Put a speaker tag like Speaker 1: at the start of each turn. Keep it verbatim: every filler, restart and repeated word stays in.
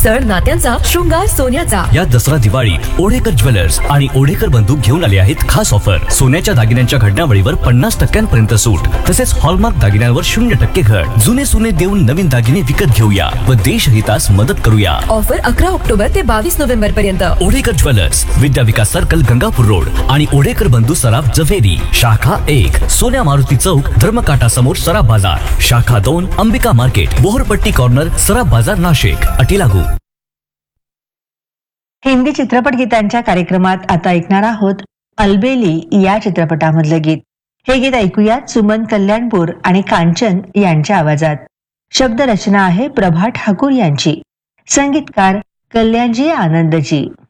Speaker 1: सण नात्यांचा, शृंगार सोन्याचा.
Speaker 2: या दसरा दिवाळी ओढेकर ज्वेलर्स आणि ओढेकर बंधू घेऊन आले आहेत खास ऑफर. सोन्याच्या दागिन्यांच्या घडण्यावळीवर पन्नास टक्क्यांपर्यंत सूट, तसेच हॉलमार्क दागिन्यांवर शून्य टक्के घट. जुने सोने देऊन नवीन दागिने विकत घेऊया व देशहितास मदत करूया.
Speaker 1: ऑफर अकरा ऑक्टोबर ते बावीस नोव्हेंबर पर्यंत.
Speaker 2: ओढेकर ज्वेलर्स, विद्या विकास सर्कल, गंगापूर रोड आणि ओढेकर बंधू सराफ, जव्हेरी. शाखा एक, सोन्या मारुती चौक, धर्मकाटा समोर, सराफ बाजार. शाखा दोन, अंबिका मार्केट, बोहरपट्टी कॉर्नर, सराफ बाजार, नाशिक. अटी लागू.
Speaker 3: हिंदी चित्रपट गीतांच्या कार्यक्रमात आता ऐकणार आहोत अलबेली या चित्रपटामधलं गीत. हे गीत ऐकूयात सुमन कल्याणपूर आणि कांचन यांच्या आवाजात. शब्दरचना आहे प्रभा ठाकूर यांची, संगीतकार कल्याणजी आनंदजी.